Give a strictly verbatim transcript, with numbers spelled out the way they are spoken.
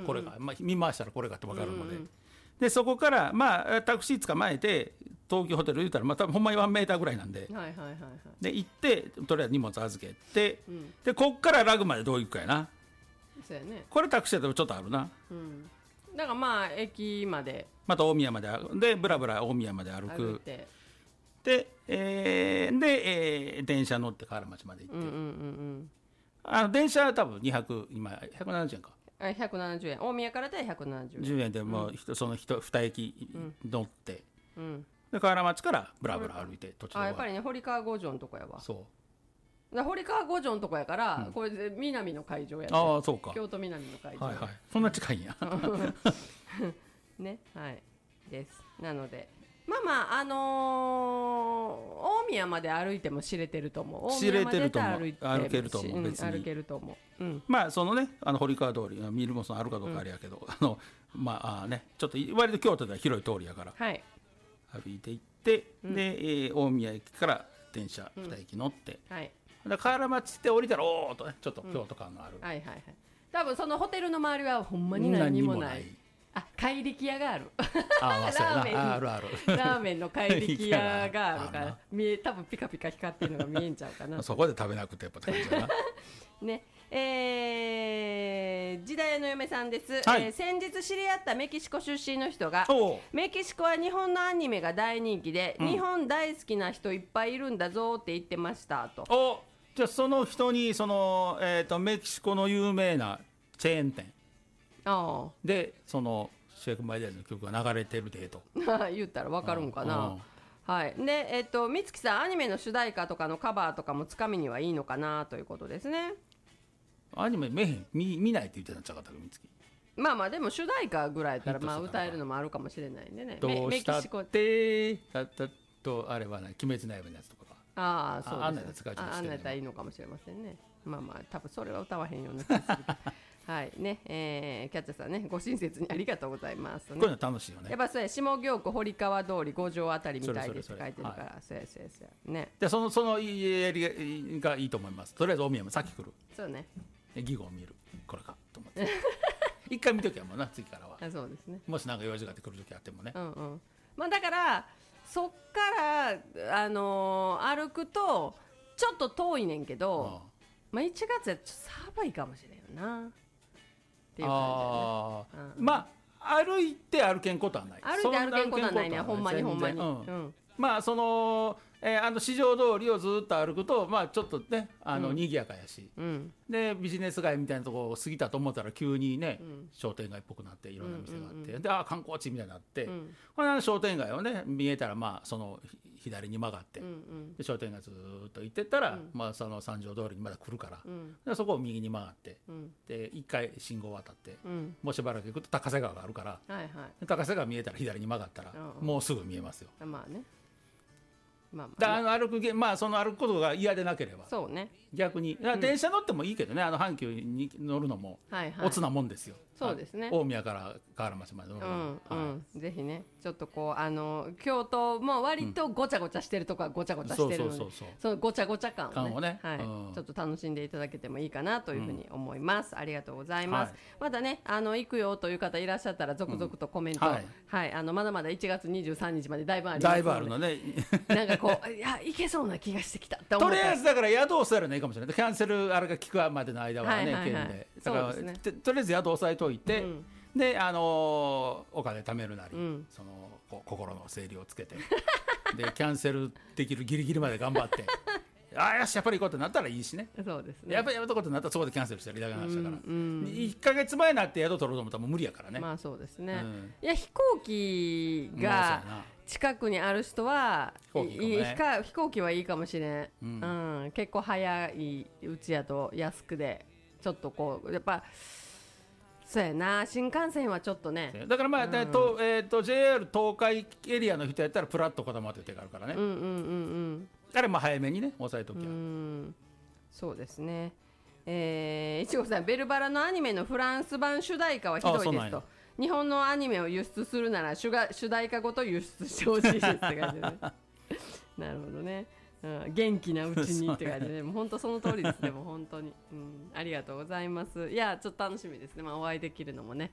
これが、まあ、見回したらこれがって分かるので、うんうん、でそこから、まあ、タクシー捕まえて東京ホテル言うたら、まあ、多分ほんまにワンメーターぐらいなんで、 はいはいはいはい、 で行ってとりあえず荷物預けて、 うん、 でこっからラグまでどう行くかやな。 そうやね、 これタクシーだとちょっとあるな、 うん、だからまあ駅までまた大宮まででブラブラ大宮まで歩く、 歩いてで、えー、で、えー、電車乗って河原町まで行って、うんうんうんうん、あの電車は多分にひゃく今ひゃくななじゅうえんか、 ひゃくななじゅうえん、大宮からでひゃくななじゅうえん、 じゅうえんでもう、うん、そのに駅乗って、 うん、 で河原町からブラブラ歩いて途中で、 あやっぱりね堀川五条のとこやわ、 そうだ堀川五条のとこやから、うん、これで南の会場やね、 ああそうか、 京都南の会場、 はいはい、そんな近いんやね、はいですなのでまあまああのー、大宮まで歩いても知れてると思う、 知れてると思う、 歩けると思う、別に歩けると思う、うん、 まあそのねあの堀川通り見るものあるかどうかあれやけど、うん、あのまああねちょっと割と京都では広い通りやから、 はい、 歩いて行って、 うん、 で、えー、大宮駅から電車に駅乗って、 うん、はい、 で河原町って降りたらおーっとねちょっと京都感のある、 うん、はいはいはい、多分そのホテルの周りはほんまに何にもない、何にもない、あ怪力屋があるあまあそうやな、 ラーメンあるあるラーメンの怪力屋があるから見え多分ピカピカ光ってるのが見えんちゃうかなそこで食べなくてやっぱ感じだなねえー、時代の嫁さんです、 はい、 えー、先日知り合ったメキシコ出身の人がメキシコは日本のアニメが大人気で、うん、日本大好きな人いっぱいいるんだぞって言ってましたと。 おじゃあその人にその、えーと、メキシコの有名なチェーン店あでそのシェイクマイデーの曲が流れてるでと言ったら分かるんかな。はいでえっ、ー、と美月さんアニメの主題歌とかのカバーとかもつかみにはいいのかなということですね。 アニメ見へん 見, 見ないって言ってたんちゃうかったか美月。 まあまあでも主題歌ぐらいやったらまあ歌えるのもあるかもしれないんでね。 どうしたってだったとあればね鬼滅の刃のやつとかがああそうですね、 あんなやつ使いあんなやったらいいのかもしれませんね。まあまあ多分それは歌わへんような気がするはいね、えー、キャッチャーさんねご親切にありがとうございます、ね、 こういうの楽しいよね。 やっぱそうや下京区堀川通り五条あたりみたいですって書いてるから、そうやそうやそうやね。 でそのそのエリアがいいと思います。とりあえず大宮もさっき来る。 そうね。 義語を見るこれかと思って一回見ときゃもうな次からは。 あそうですね。 もしなんか用事があって来るときあってもね。 うんうん。まあだからそっからあのー、歩くとちょっと遠いねんけど、うん、まあいちがつはちょっと寒いかもしれんよな。っていう感じだね。 あ、うん、まあ歩いて歩けんことはない。 歩いて歩けんことはないね。ほんまにほんまに。 うんうん、まあその、えー、あの市場通りをずっと歩くとまあちょっとねあの、うん、賑やかやし、うん、でビジネス街みたいなところを過ぎたと思ったら急にね、うん、商店街っぽくなっていろんな店があって、うんうんうん、であ観光地みたいになって、うん、この商店街をね見えたらまあその左に曲がって、うんうん、で商店街ずっと行ってったら、うん、まあその三条通りにまだ来るから、うん、でそこを右に曲がって、うん、で一回信号渡って、うん、もうしばらく行くと高瀬川があるから、はいはい、高瀬川見えたら左に曲がったら、うん、もうすぐ見えますよ。 まあね。まあまあ、 だあの歩くまあその歩くことが嫌でなければそうね逆に電車乗ってもいいけどね、うん、あの阪急に乗るのもおつなもんですよ、 はいはい、そうですね大宮から河原町まで乗るの、 うんはいうん、ぜひねちょっとこうあの京都も割とごちゃごちゃしてるとこはごちゃごちゃしてるのでそのごちゃごちゃ感を ね, をね、はいうん、ちょっと楽しんでいただけてもいいかなというふうに思います、うん、ありがとうございます、はい、まだねあの行くよという方いらっしゃったら続々とコメント、うんはいはい、あのまだまだいちがつにじゅうさんにちまでだいぶありますのでだいぶあるのねなんかこういや行けそうな気がしてきたって思ったとりあえずだから宿を押さえるのいいかもしれないキャンセルあれが聞くまでの間はね、はいはいはい、県でだから、ね、とりあえず宿を押さえといて、うんであのー、お金貯めるなり、うん、その心の整理をつけてでキャンセルできるギリギリまで頑張ってああよしやっぱり行こうってなったらいいしねそうですねやっぱりやめとこうってなったらそこでキャンセルしたらいいだけの話だから、うんうん、いっかげつまえになって宿取ろうと思ったらもう無理やからねまあそうですね、うん、いや飛行機が近くにある人は飛行機、ね、飛行機はいいかもしれん、うんうん、結構早いうちやと安くでちょっとこうやっぱそうやな新幹線はちょっとねだからまあ、うんえー、と ジェイアール 東海エリアの人やったらプラッとこだまっていう手があるからね、うんうんうんうん、あれも早めにね抑えときゃうんそうですねえー、いちごさんベルバラのアニメのフランス版主題歌はひどいですと日本のアニメを輸出するなら主が主題歌ごと輸出してほしいですって感じで、ね、なるほどねうん、元気なうちにって感じで、ね、もう本当その通りですねもう本当に、うん、ありがとうございますいやちょっと楽しみですね、まあ、お会いできるのもね